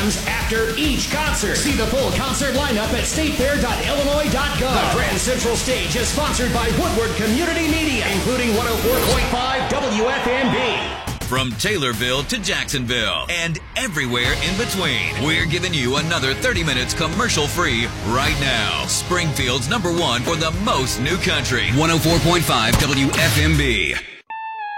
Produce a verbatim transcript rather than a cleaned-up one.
jams after each concert. See the full concert lineup at state fair dot illinois dot gov. The Grand Central Stage is sponsored by Woodward Community Media, including one oh four point five W F M B. From Taylorville to Jacksonville and everywhere in between, we're giving you another thirty minutes commercial-free right now. Springfield's number one for the most new country. one oh four point five W F M B.